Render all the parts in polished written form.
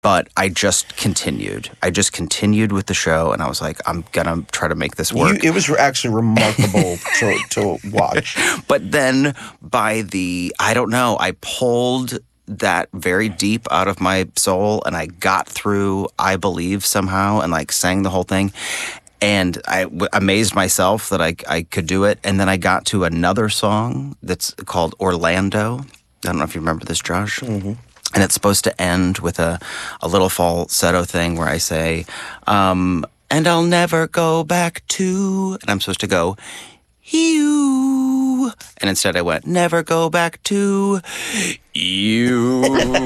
But I just continued. I just continued with the show, and I was like, I'm going to try to make this work. It was actually remarkable to watch. But then I pulled that very deep out of my soul, and I got through I Believe somehow and like sang the whole thing. And I amazed myself that I could do it. And then I got to another song that's called Orlando. I don't know if you remember this, Josh. Mm-hmm. And it's supposed to end with a little falsetto thing where I say, and I'll never go back to, and I'm supposed to go, you. And instead I went, never go back to you.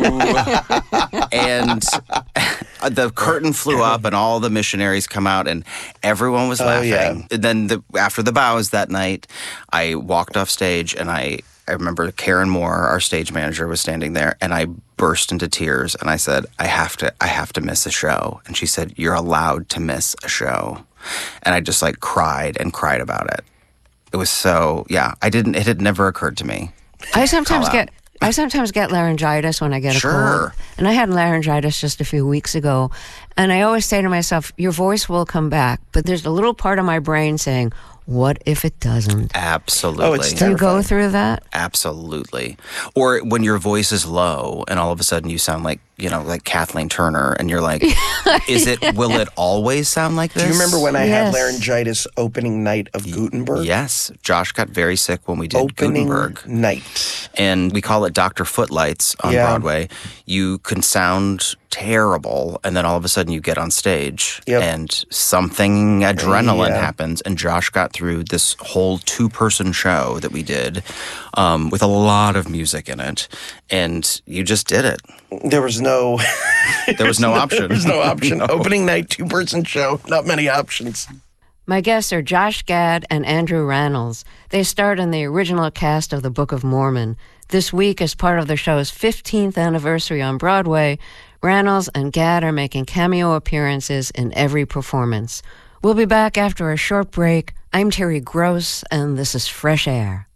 And the curtain flew up and all the missionaries come out and everyone was laughing. Yeah. And then after the bows that night, I walked off stage and I remember Karen Moore, our stage manager, was standing there, and I burst into tears, and I said, I have to miss a show. And she said, you're allowed to miss a show. And I just like cried about it. It was so, it had never occurred to me. I sometimes get laryngitis when I get a cold. And I had laryngitis just a few weeks ago. And I always say to myself, your voice will come back. But there's a little part of my brain saying, what if it doesn't? Absolutely. Oh, it's Do you go through that? Absolutely. Or when your voice is low and all of a sudden you sound like, like Kathleen Turner, and you're like, will it always sound like this? Do you remember when I had laryngitis opening night of Gutenberg? Yes. Josh got very sick when we did Gutenberg. Night. And we call it Dr. Footlights on Broadway. You can sound terrible, and then all of a sudden you get on stage and something adrenaline happens, and Josh got through this whole 2-person show that we did with a lot of music in it, and you just did it. There was no option. There was no option. No. Opening night, 2-person show, not many options. My guests are Josh Gad and Andrew Rannells. They starred in the original cast of The Book of Mormon. This week, as part of the show's 15th anniversary on Broadway, Rannells and Gad are making cameo appearances in every performance. We'll be back after a short break. I'm Terry Gross, and this is Fresh Air.